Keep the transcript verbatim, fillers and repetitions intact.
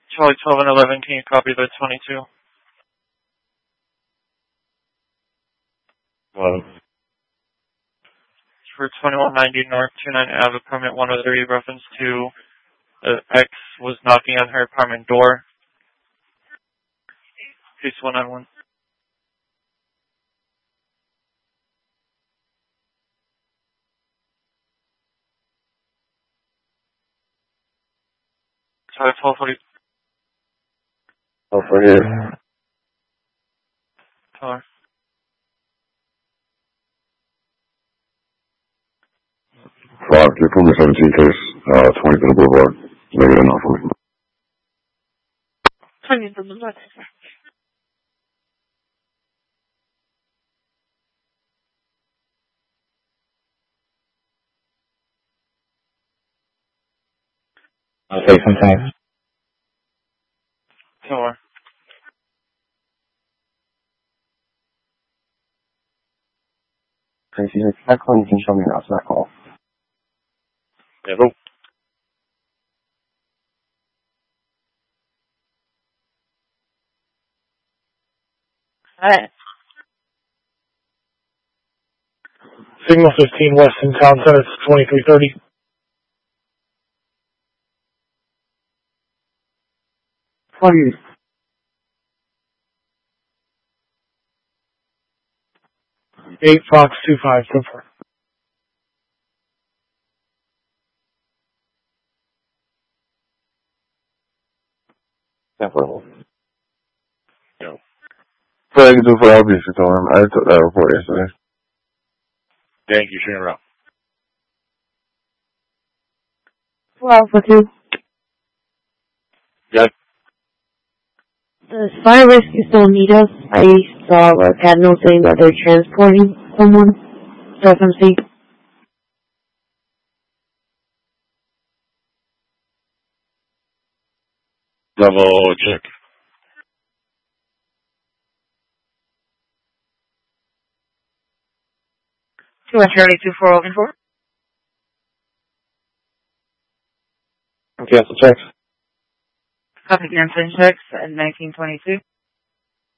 Charlie twelve and eleven, can you copy the twenty-two? eleven. For twenty-one ninety North two nine Ave, apartment one oh three, reference to uh, X was knocking on her apartment door. Case one nine one. Charlie twelve forty. Oh, for here. Car. Five, you're from the seventeen case, uh, twenty to the boulevard. Make it enough for me. twenty to the boulevard. I'll take some time. Car. Tracy, if that call, you can show me an outside call. Hello. Hi. Signal fifteen Weston Town Center, twenty-three thirty. Please. eight Fox two five, confirm. Temporal. No. What I can do for L B C, tell him. I took that report yesterday. Thank you, Sharon. For Alpha two. Good. Does fire rescue still need us? I saw a cat note saying that they're transporting someone to F M C. Double check. two one Charlie two four open four. Cancel checks. Copy cancel checks at nineteen twenty-two.